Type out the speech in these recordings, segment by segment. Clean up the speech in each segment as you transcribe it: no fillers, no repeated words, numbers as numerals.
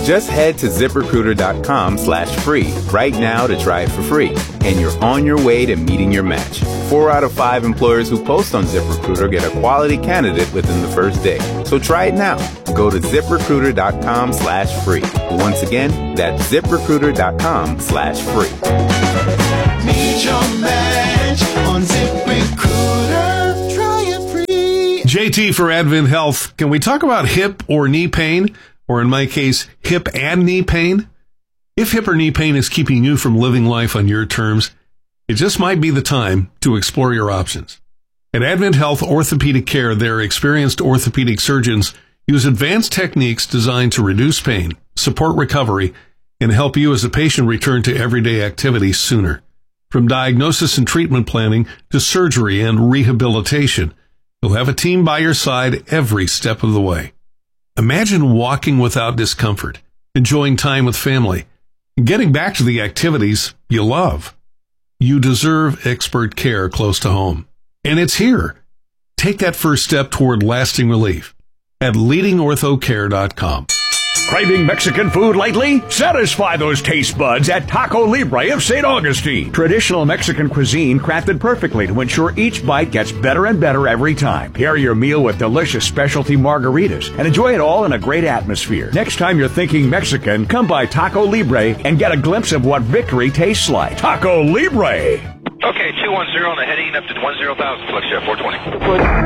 Just head to ZipRecruiter.com/free right now to try it for free, and you're on your way to meeting your match. 4 out of 5 employers who post on ZipRecruiter get a quality candidate within the first day. So try it now. Go to ZipRecruiter.com/free. Once again, that's ZipRecruiter.com/free. Meet your match on ZipRecruiter. Try it free. JT for Advent Health. Can we talk about hip or knee pain? Or in my case, hip and knee pain? If hip or knee pain is keeping you from living life on your terms, it just might be the time to explore your options. At Advent Health Orthopedic Care, their experienced orthopedic surgeons use advanced techniques designed to reduce pain, support recovery, and help you as a patient return to everyday activities sooner. From diagnosis and treatment planning to surgery and rehabilitation, you'll have a team by your side every step of the way. Imagine walking without discomfort, enjoying time with family, and getting back to the activities you love. You deserve expert care close to home. And it's here. Take that first step toward lasting relief at leadingorthocare.com. Craving Mexican food lately? Satisfy those taste buds at Taco Libre of St. Augustine. Traditional Mexican cuisine crafted perfectly to ensure each bite gets better and better every time. Pair your meal with delicious specialty margaritas and enjoy it all in a great atmosphere. Next time you're thinking Mexican, come by Taco Libre and get a glimpse of what victory tastes like. Taco Libre. Okay, 210 on the heading up to 10,000, flex jet 420.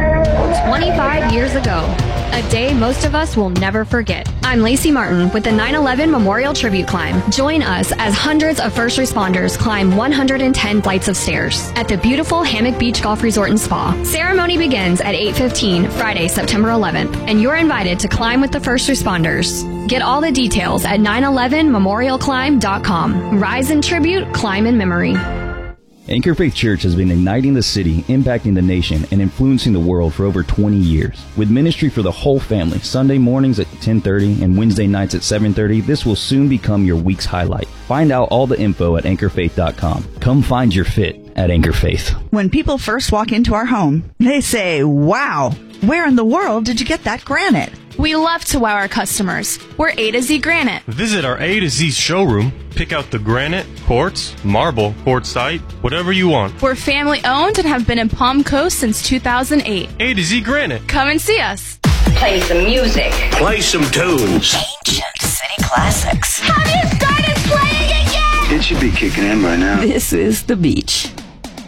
25 years ago, a day most of us will never forget. I'm Lacey Martin with the 9/11 Memorial Tribute Climb. Join us as hundreds of first responders climb 110 flights of stairs at the beautiful Hammock Beach Golf Resort and Spa. Ceremony begins at 8:15 Friday, September 11th, and you're invited to climb with the first responders. Get all the details at 911memorialclimb.com. Rise in tribute, climb in memory. Anchor Faith Church has been igniting the city, impacting the nation, and influencing the world for over 20 years. With ministry for the whole family, Sunday mornings at 10:30 and Wednesday nights at 7:30, this will soon become your week's highlight. Find out all the info at anchorfaith.com. Come find your fit at Anchor Faith. When people first walk into our home, they say, "Wow, where in the world did you get that granite?" We love to wow our customers. We're A to Z Granite. Visit our A to Z showroom. Pick out the granite, quartz, marble, quartzite, whatever you want. We're family owned and have been in Palm Coast since 2008. A to Z Granite. Come and see us. Play some music. Play some tunes. Ancient city classics. Have you started playing again? It should be kicking in by now. This is the beach.